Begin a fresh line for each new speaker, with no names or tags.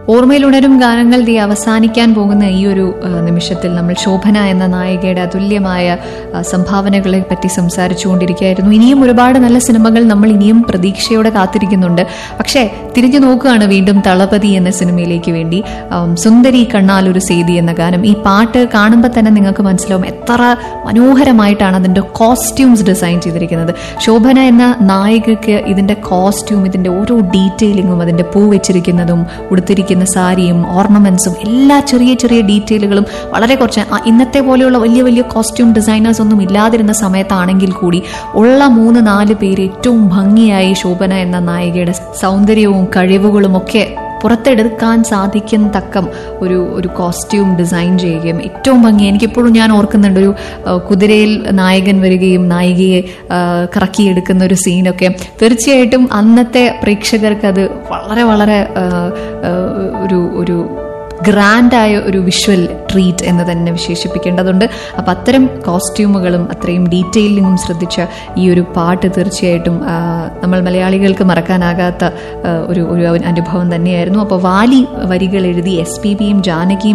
ഓർമ്മയിലുണരും ഗാനങ്ങൾ അവസാനിക്കാൻ പോകുന്ന ഈ ഒരു നിമിഷത്തിൽ നമ്മൾ ശോഭന എന്ന നായികയുടെ അതുല്യമായ സംഭാവനകളെ പറ്റി സംസാരിച്ചുകൊണ്ടിരിക്കുകയായിരുന്നു. ഇനിയും ഒരുപാട് നല്ല സിനിമകൾ നമ്മൾ ഇനിയും പ്രതീക്ഷയോടെ കാത്തിരിക്കുന്നുണ്ട്. പക്ഷേ തിരിഞ്ഞു നോക്കുകയാണ് വീണ്ടും തളപതി എന്ന സിനിമയിലേക്ക് വേണ്ടി. സുന്ദരി കണ്ണാൽ ഒരു സേതി എന്ന ഗാനം, ഈ പാട്ട് കാണുമ്പോൾ തന്നെ നിങ്ങൾക്ക് മനസ്സിലാവും എത്ര മനോഹരമായിട്ടാണ് അതിന്റെ കോസ്റ്റ്യൂംസ് ഡിസൈൻ ചെയ്തിരിക്കുന്നത്. ശോഭന എന്ന നായികയ്ക്ക് ഇതിന്റെ കോസ്റ്റ്യൂം, ഇതിന്റെ ഓരോ ഡീറ്റെയിലിങ്ങും, അതിന്റെ പൂ വെച്ചിരിക്കുന്നതും ഉടുത്തിരിക്കുന്ന സാരിയും ഓർണമെന്റ്സും എല്ലാ ചെറിയ ചെറിയ ഡീറ്റെയിലുകളും വളരെ കുറച്ച്, ഇന്നത്തെ പോലെയുള്ള വലിയ വലിയ കോസ്റ്റ്യൂം ഡിസൈനേഴ്സ് ഒന്നും ഇല്ലാതിരുന്ന സമയത്താണെങ്കിൽ കൂടി ഉള്ള 3-4 പേര് ഏറ്റവും ഭംഗിയായി ശോഭന എന്ന നായികയുടെ സൗന്ദര്യവും കഴിവുകളും ഒക്കെ പുറത്തെടുക്കാൻ സാധിക്കുന്ന തക്കം ഒരു കോസ്റ്റ്യൂം ഡിസൈൻ ചെയ്യുകയും ഏറ്റവും ഭംഗി. എനിക്കിപ്പോഴും ഞാൻ ഓർക്കുന്നുണ്ട്, ഒരു കുതിരയിൽ നായകൻ വരികയും നായികയെ കറക്കിയെടുക്കുന്ന ഒരു സീനൊക്കെ. തീർച്ചയായിട്ടും അന്നത്തെ പ്രേക്ഷകർക്ക് അത് വളരെ വളരെ ഒരു ഗ്രാൻഡായ ഒരു വിഷ്വൽ ട്രീറ്റ് എന്ന് തന്നെ വിശേഷിപ്പിക്കേണ്ടതുണ്ട്. അപ്പം അത്തരം കോസ്റ്റ്യൂമുകളും അത്രയും ഡീറ്റെയിലിങ്ങും ശ്രദ്ധിച്ച ഈ ഒരു പാട്ട് തീർച്ചയായിട്ടും നമ്മൾ മലയാളികൾക്ക് മറക്കാനാകാത്ത ഒരു അനുഭവം തന്നെയായിരുന്നു. അപ്പോൾ വാലി വരികൾ എഴുതി SPBയും ജാനകിയും